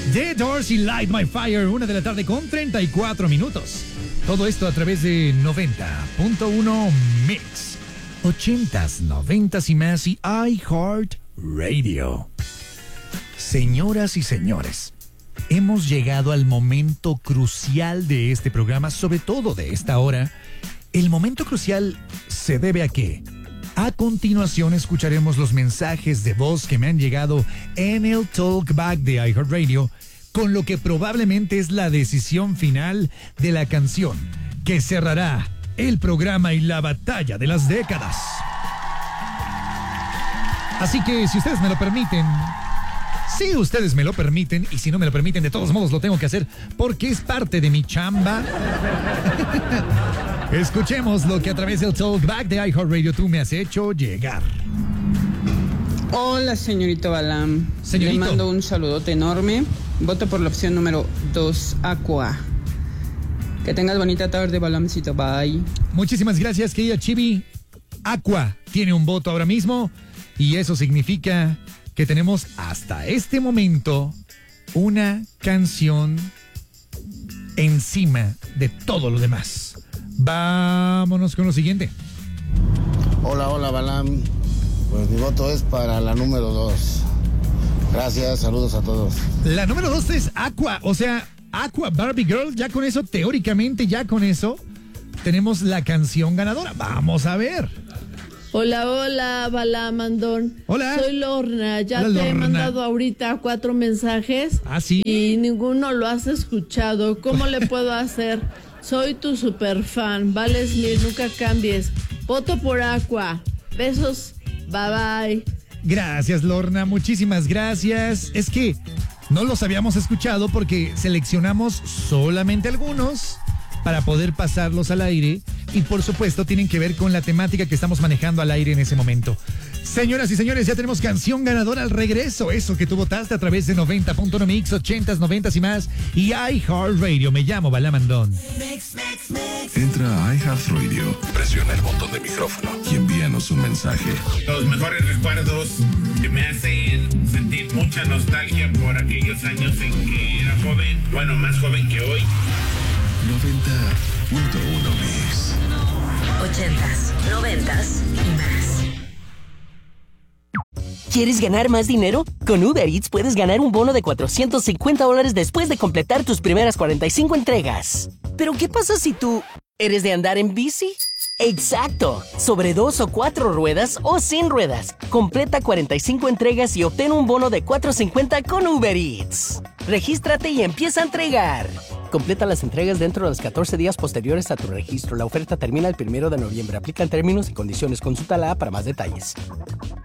The Doors y Light My Fire, 1 de la tarde con 34 minutos. Todo esto a través de 90.1 Mix, 80s, 90s y más y iHeart Radio. Señoras y señores, hemos llegado al momento crucial de este programa, sobre todo de esta hora. El momento crucial se debe a que a continuación escucharemos los mensajes de voz que me han llegado en el Talkback de iHeartRadio, con lo que probablemente es la decisión final de la canción que cerrará el programa y la batalla de las décadas. Así que, si ustedes me lo permiten, y si no me lo permiten, de todos modos lo tengo que hacer porque es parte de mi chamba. Escuchemos lo que a través del Talkback de iHeartRadio tú me has hecho llegar. Hola, señorito Balam. Señorito. Le mando un saludote enorme. Voto por la opción número 2, Aqua. Que tengas bonita tarde, Balamcito. Bye. Muchísimas gracias, querida Chibi. Aqua tiene un voto ahora mismo y eso significa que tenemos hasta este momento una canción encima de todo lo demás. Vámonos con lo siguiente. Hola, Balam. Pues mi voto es para la número 2. Gracias, saludos a todos. La número 2 es Aqua, o sea, Aqua Barbie Girl. Ya con eso, teóricamente, tenemos la canción ganadora. Vamos a ver. Hola, Balamandón. Hola. Soy Lorna. Ya Hola, te he Lorna. mandado ahorita 4 mensajes. ¿Ah, sí? Y ninguno lo has escuchado. ¿Cómo le puedo hacer? Soy tu super fan. Vales mil, nunca cambies. Voto por Aqua. Besos. Bye bye. Gracias, Lorna. Muchísimas gracias. Es que no los habíamos escuchado porque seleccionamos solamente algunos para poder pasarlos al aire y por supuesto tienen que ver con la temática que estamos manejando al aire en ese momento. Señoras y señores, ya tenemos canción ganadora al regreso. Eso que tú votaste a través de 90.1 Mix, 80s, 90s y más y iHeartRadio. Me llamo Balamandón. Entra a iHeartRadio, presiona el botón de micrófono y envíanos un mensaje. Los mejores recuerdos que me hacen sentir mucha nostalgia por aquellos años en que era joven, bueno, más joven que hoy. 90.1 Mix. 80s, 90s y más. ¿Quieres ganar más dinero? Con Uber Eats puedes ganar un bono de $450 después de completar tus primeras 45 entregas. ¿Pero qué pasa si tú eres de andar en bici? ¡Exacto! Sobre 2 o 4 ruedas o sin ruedas. Completa 45 entregas y obtén un bono de $450 con Uber Eats. Regístrate y empieza a entregar. Completa las entregas dentro de los 14 días posteriores a tu registro. La oferta termina el 1 de noviembre. Aplican términos y condiciones. Consulta la app para más detalles.